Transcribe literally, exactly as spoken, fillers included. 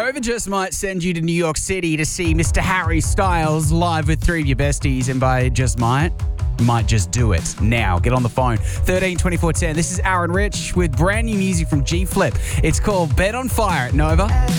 Nova just might send you to New York City to see Mister Harry Styles live with three of your besties, and by just might, might just do it. Now, get on the phone. thirteen twenty-four ten. This is Aaron Rich with brand new music from G Flip. It's called Bet on Fire at Nova.